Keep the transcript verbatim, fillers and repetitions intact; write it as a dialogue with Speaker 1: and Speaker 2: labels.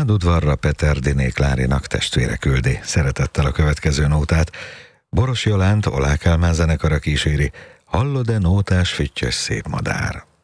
Speaker 1: Vádudvarra Peterdiné Klárinak testvére küldi szeretettel a következő nótát. Boros Jolánt Oláh Kálmán zenekara kíséri, hallod-e nótás füttyös szép madár?